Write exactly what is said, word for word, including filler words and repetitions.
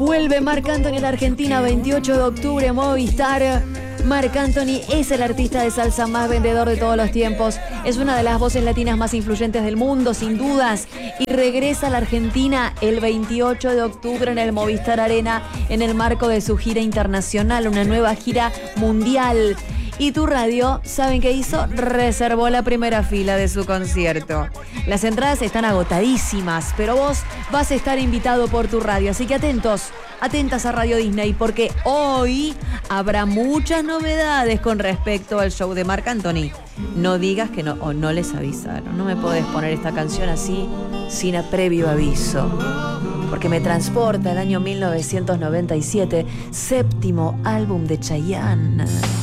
Vuelve Marc Anthony a la Argentina, veintiocho de octubre, Movistar. Marc Anthony es el artista de salsa más vendedor de todos los tiempos. Es una de las voces latinas más influyentes del mundo, sin dudas. Y regresa a la Argentina el veintiocho de octubre en el Movistar Arena, en el marco de su gira internacional, una nueva gira mundial. Y Tu Radio, ¿saben qué hizo? Reservó la primera fila de su concierto. Las entradas están agotadísimas, pero vos vas a estar invitado por Tu Radio. Así que atentos, atentas a Radio Disney, porque hoy habrá muchas novedades con respecto al show de Marc Anthony. No digas que no, o no les avisaron. No me podés poner esta canción así, sin previo aviso, porque me transporta al año mil novecientos noventa y siete, séptimo álbum de Chayanne.